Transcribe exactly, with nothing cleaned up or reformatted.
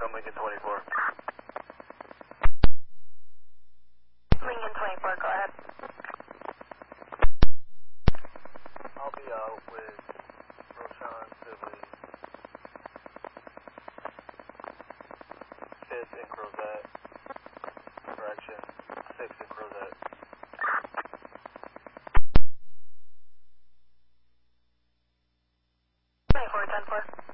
I'm Lincoln twenty-four. Lincoln twenty-four, go ahead. I'll be out with Roshan Sibley, fifth in Crozet, correction, sixth in Crozet. twenty-four, ten four.